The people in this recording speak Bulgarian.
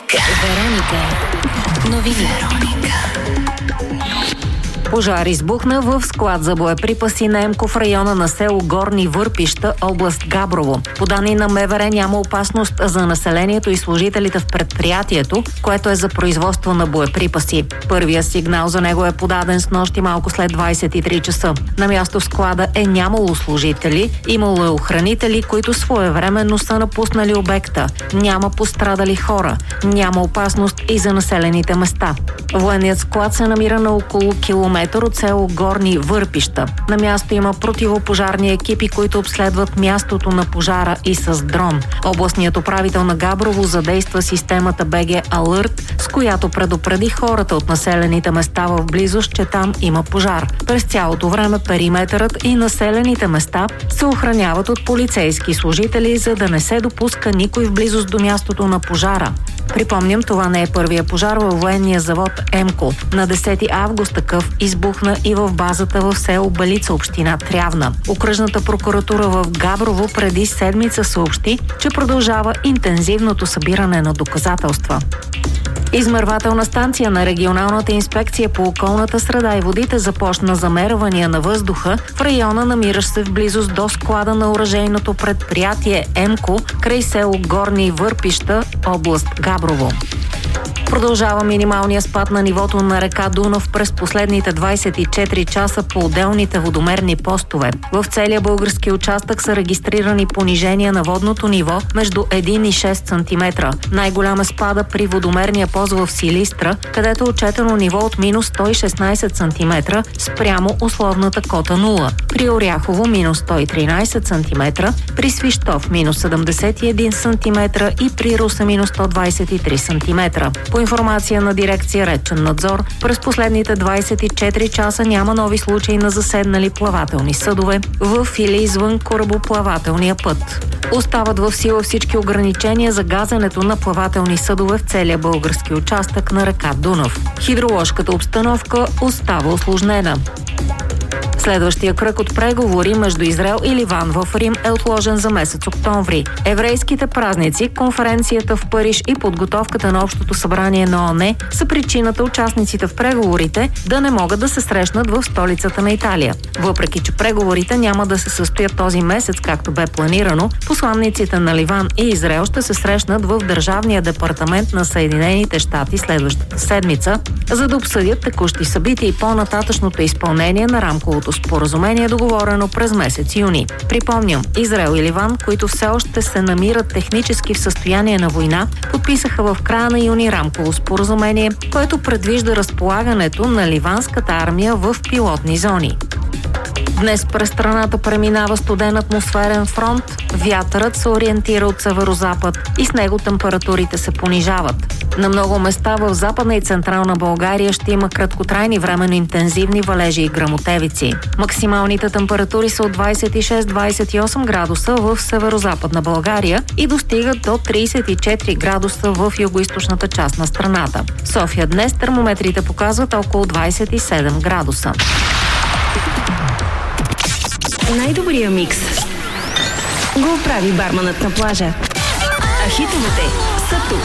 Вероника. Новини. Пожар избухна в склад за боеприпаси на ЕМКО в района на село Горни Върпища, област Габрово. По данни на МВР няма опасност за населението и служителите в предприятието, което е за производство на боеприпаси. Първия сигнал за него е подаден снощи малко след 23 часа. На място в склада е нямало служители, имало е охранители, които своевременно са напуснали обекта. Няма пострадали хора. Няма опасност и за населените места. Военният склад се намира на около километър от село Горни Върпища. На място има противопожарни екипи, които обследват мястото на пожара и с дрон. Областният управител на Габрово задейства системата БГ Алърт, с която предупреди хората от населените места в близост, че там има пожар. През цялото време периметърът и населените места се охраняват от полицейски служители, за да не се допуска никой в близост до мястото на пожара. Припомням, това не е първия пожар във военния завод ЕМКО. На 10 август такъв избухна и в базата в село Балица, община Трявна. Окръжната прокуратура в Габрово преди седмица съобщи, че продължава интензивното събиране на доказателства. Измервателна станция на Регионалната инспекция по околната среда и водите започна замервания на въздуха в района, намиращ се в близост до склада на оръжейното предприятие ЕМКО край село Горни Върпища, област Габрово. Продължава минималния спад на нивото на река Дунав през последните 24 часа по отделните водомерни постове. В целия български участък са регистрирани понижения на водното ниво между 1 и 6 см. Най-голям е спада при водомерния пост в Силистра, където е отчетено ниво от минус 116 см спрямо условната кота 0. При Оряхово минус 113 см, при Свищов минус 71 см и при Русе минус 123 см. По информация на дирекция Речен надзор, през последните 24 часа няма нови случаи на заседнали плавателни съдове в или извън корабоплавателния път. Остават в сила всички ограничения за газенето на плавателни съдове в целия български участък на река Дунав. Хидроложката обстановка остава усложнена. Следващия кръг от преговори между Израел и Ливан в Рим е отложен за месец октомври. Еврейските празници, конференцията в Париж и подготовката на Общото събрание на ООН са причината участниците в преговорите да не могат да се срещнат в столицата на Италия. Въпреки че преговорите няма да се състоят този месец, както бе планирано, посланниците на Ливан и Израел ще се срещнат в Държавния департамент на Съединените щати следващата седмица, за да обсъдят текущи събития и по-нататъчното изпълнение на рамковото споразумение, договорено през месец юни. Припомням, Израел и Ливан, които все още се намират технически в състояние на война, подписаха в края на юни рамково споразумение, което предвижда разполагането на ливанската армия в пилотни зони. Днес през страната преминава студен атмосферен фронт, вятърът се ориентира от северозапад и с него температурите се понижават. На много места в Западна и Централна България ще има краткотрайни временно интензивни валежи и гръмотевици. Максималните температури са от 26-28 градуса в северозападна България и достигат до 34 градуса в югоизточната част на страната. В София днес термометрите показват около 27 градуса. Най-добрия микс го прави барманът на плажа. А хитовете са тук.